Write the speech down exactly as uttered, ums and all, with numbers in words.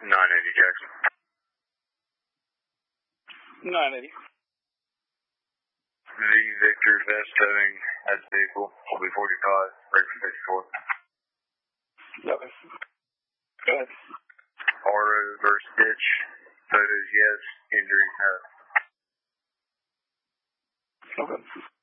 nine eighty Jackson. nine eighty. V Victor Vest towing at the vehicle. Will be forty-five. Break for fifty-four. Okay. Go ahead. R O versus ditch. Photos yes. Injuries no. Okay.